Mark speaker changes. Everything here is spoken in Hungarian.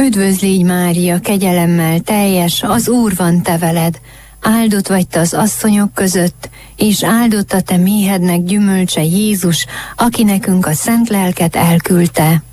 Speaker 1: Üdvözlégy Mária, kegyelemmel teljes, az Úr van te veled. Áldott vagy te az asszonyok között, és áldott a te méhednek gyümölcse Jézus, aki nekünk a szent lelket elküldte.